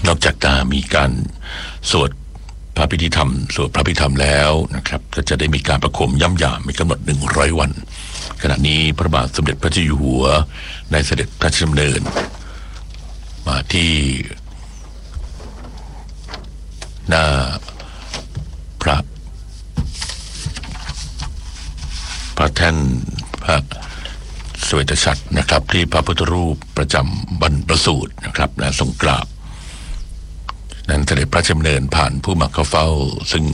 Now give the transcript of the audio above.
นอกจากมีการสวดพระพิธีธรรมสวดพระพิธรรมแล้วนะครับก็จะได้มีการประโคมย่ำยามมีกำหนด100 วันขณะนี้พระบาทสมเด็จพระเจ้าอยู่หัวได้เสด็จพระราชดำเนินมาที่หน้าพระแท่นพระสเวตฉัตรนะครับที่พระพุทธรูปประจำบรรพสูตรนะครับและทรงกราบนั้นเสด็จพระราชดำเนินผ่านผู้มาเข้าเฝ้าซึ่ง